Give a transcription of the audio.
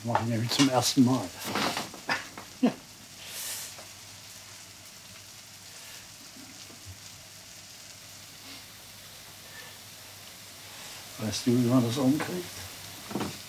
Das mache ich nämlich zum ersten Mal. Weißt du, wie man das umkriegt?